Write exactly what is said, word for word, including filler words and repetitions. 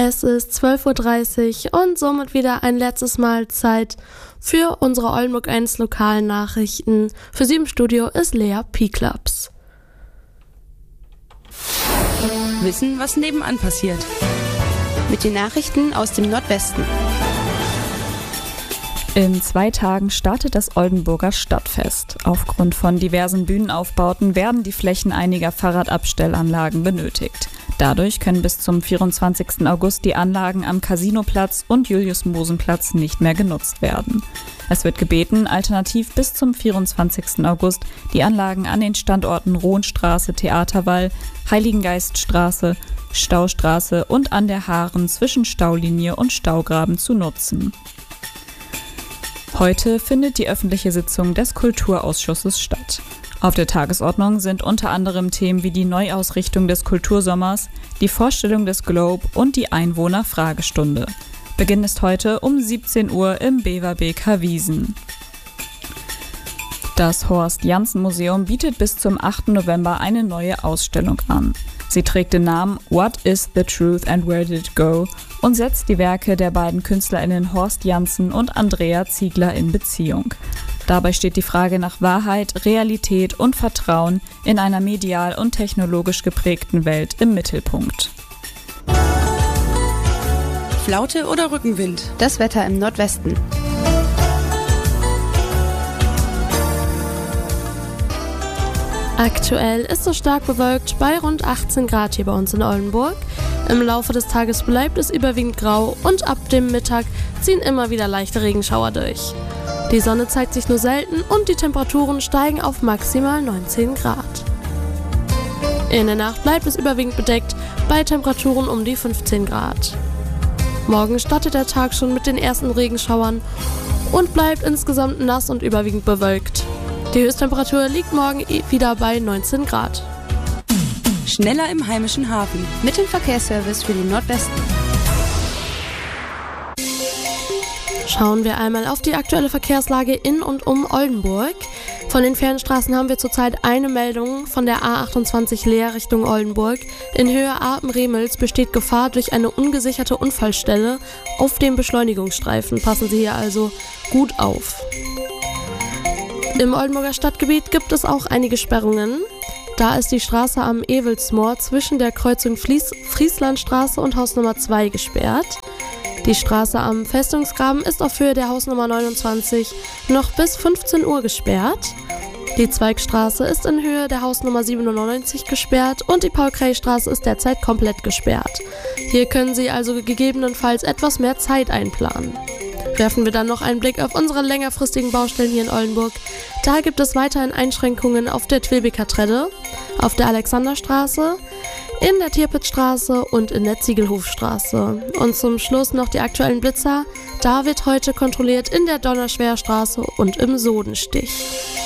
Es ist zwölf Uhr dreißig und somit wieder ein letztes Mal Zeit für unsere Oldenburg eins Lokalnachrichten. Für Sie im Studio ist Lea P-Clubs. Wissen, was nebenan passiert. Mit den Nachrichten aus dem Nordwesten. In zwei Tagen startet das Oldenburger Stadtfest. Aufgrund von diversen Bühnenaufbauten werden die Flächen einiger Fahrradabstellanlagen benötigt. Dadurch können bis zum vierundzwanzigsten August die Anlagen am Casinoplatz und Julius-Mosen-Platz nicht mehr genutzt werden. Es wird gebeten, alternativ bis zum vierundzwanzigsten August die Anlagen an den Standorten Rohnstraße, Theaterwall, Heiligengeiststraße, Staustraße und an der Haaren zwischen Staulinie und Staugraben zu nutzen. Heute findet die öffentliche Sitzung des Kulturausschusses statt. Auf der Tagesordnung sind unter anderem Themen wie die Neuausrichtung des Kultursommers, die Vorstellung des Globe und die Einwohnerfragestunde. Beginn ist heute um siebzehn Uhr im Beverbeker Wiesen. Das Horst-Janssen-Museum bietet bis zum achten November eine neue Ausstellung an. Sie trägt den Namen What is the Truth and Where Did It Go und setzt die Werke der beiden KünstlerInnen Horst Janssen und Andrea Ziegler in Beziehung. Dabei steht die Frage nach Wahrheit, Realität und Vertrauen in einer medial und technologisch geprägten Welt im Mittelpunkt. Flaute oder Rückenwind? Das Wetter im Nordwesten. Aktuell ist es stark bewölkt bei rund achtzehn Grad hier bei uns in Oldenburg. Im Laufe des Tages bleibt es überwiegend grau und ab dem Mittag ziehen immer wieder leichte Regenschauer durch. Die Sonne zeigt sich nur selten und die Temperaturen steigen auf maximal neunzehn Grad. In der Nacht bleibt es überwiegend bedeckt bei Temperaturen um die fünfzehn Grad. Morgen startet der Tag schon mit den ersten Regenschauern und bleibt insgesamt nass und überwiegend bewölkt. Die Höchsttemperatur liegt morgen wieder bei neunzehn Grad. Schneller im heimischen Hafen. Mit dem Verkehrsservice für den Nordwesten. Schauen wir einmal auf die aktuelle Verkehrslage in und um Oldenburg. Von den Fernstraßen haben wir zurzeit eine Meldung von der A achtundzwanzig Leer Richtung Oldenburg. In Höhe Apen-Remels besteht Gefahr durch eine ungesicherte Unfallstelle auf dem Beschleunigungsstreifen. Passen Sie hier also gut auf. Im Oldenburger Stadtgebiet gibt es auch einige Sperrungen. Da ist die Straße am Ewelsmoor zwischen der Kreuzung Fries- Frieslandstraße und Hausnummer zwei gesperrt. Die Straße am Festungsgraben ist auf Höhe der Hausnummer neunundzwanzig noch bis fünfzehn Uhr gesperrt. Die Zweigstraße ist in Höhe der Hausnummer siebenundneunzig gesperrt und die Paul-Kray-Straße ist derzeit komplett gesperrt. Hier können Sie also gegebenenfalls etwas mehr Zeit einplanen. Werfen wir dann noch einen Blick auf unsere längerfristigen Baustellen hier in Oldenburg. Da gibt es weiterhin Einschränkungen auf der Twilbeker Tredde, auf der Alexanderstraße, in der Tierpitzstraße und in der Ziegelhofstraße. Und zum Schluss noch die aktuellen Blitzer. Da wird heute kontrolliert in der Donnerschwerstraße und im Sodenstich.